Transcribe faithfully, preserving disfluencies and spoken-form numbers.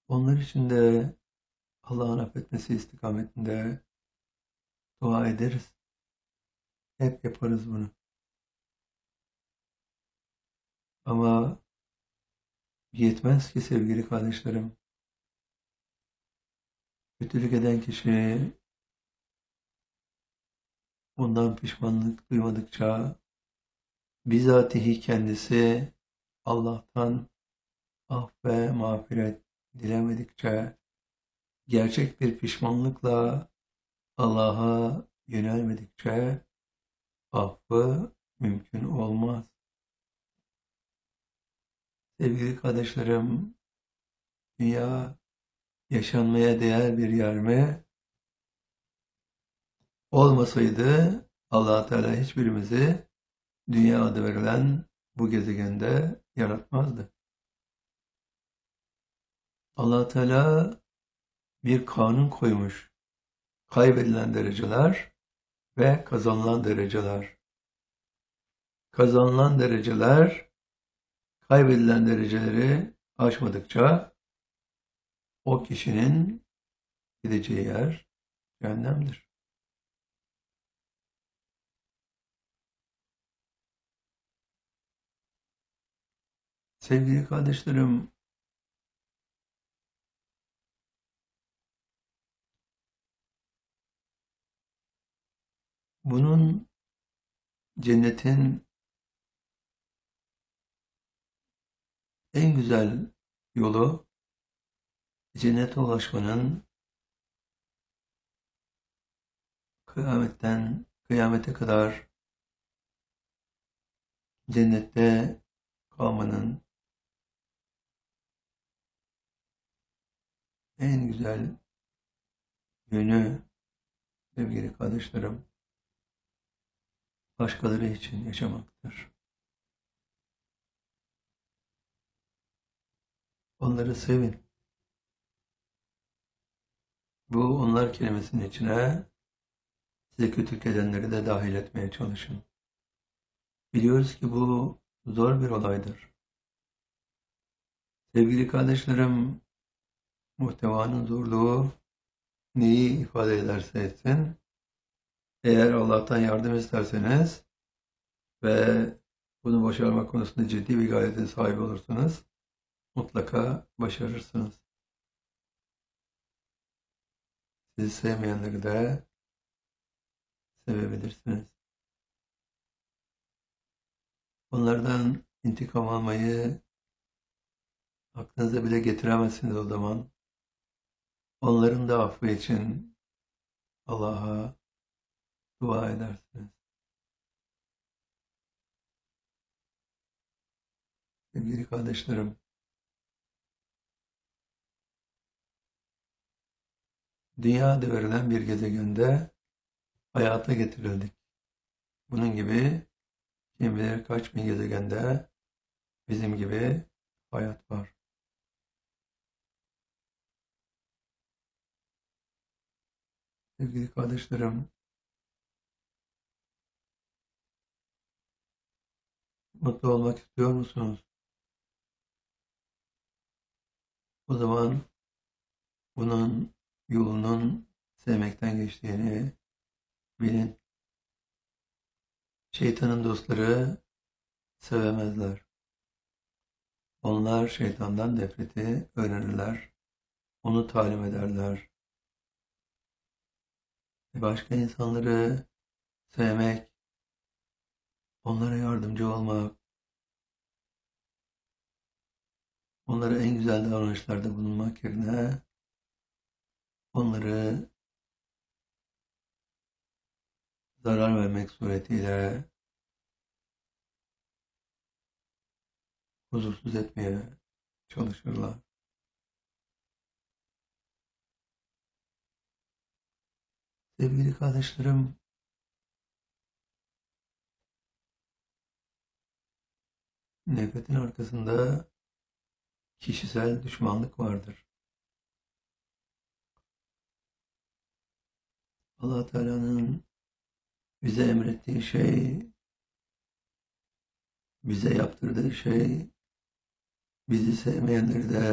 Onlar için de Allah'ın affetmesi istikametinde dua ederiz. Hep yaparız bunu. Ama yetmez ki sevgili kardeşlerim. Kötülük eden kişi ondan pişmanlık duymadıkça, bizatihi kendisi Allah'tan af ve mağfiret dilemedikçe, gerçek bir pişmanlıkla Allah'a yönelmedikçe affı mümkün olmaz. Sevgili kardeşlerim, dünya yaşanmaya değer bir yer mi? Olmasaydı Allah Teala hiçbirimizi dünya adı verilen bu gezegende yaratmazdı. Allah Teala bir kanun koymuş. Kaybedilen dereceler ve kazanılan dereceler. Kazanılan dereceler kaybedilen dereceleri aşmadıkça o kişinin gideceği yer cehennemdir. Sevgili kardeşlerim, bunun cennetin en güzel yolu, cennete ulaşmanın kıyametten kıyamete kadar cennette kalmanın en güzel yönü, sevgili kardeşlerim, başkaları için yaşamaktır. Onları sevin. Bu onlar kelimesinin içine size kötülük edenleri de dahil etmeye çalışın. Biliyoruz ki bu zor bir olaydır. Sevgili kardeşlerim, muhtevanın zorluğu neyi ifade ederse etsin, eğer Allah'tan yardım isterseniz ve bunu başarmak konusunda ciddi bir gayretin sahibi olursanız mutlaka başarırsınız. Sizi sevmeyenleri de sevebilirsiniz. Onlardan intikam almayı aklınıza bile getiremezsiniz o zaman. Onların da affı için Allah'a dua edersiniz. Sevgili kardeşlerim, dünya adı verilen bir gezegende hayata getirildik. Bunun gibi kim bilir kaç bin gezegende bizim gibi hayat var. Sevgili kardeşlerim, mutlu olmak istiyor musunuz? O zaman bunun yolunun sevmekten geçtiğini bilin. Şeytanın dostları sevemezler. Onlar şeytandan nefreti öğrenirler, onu talim ederler. Ve başka insanları sevmek, onlara yardımcı olmak, onlara en güzel davranışlarda bulunmak yerine onları zarar vermek suretiyle huzursuz etmeye çalışırlar. Sevgili kardeşlerim, nefretin arkasında kişisel düşmanlık vardır. Allah Teala'nın bize emrettiği şey, bize yaptırdığı şey, bizi sevmeyenleri de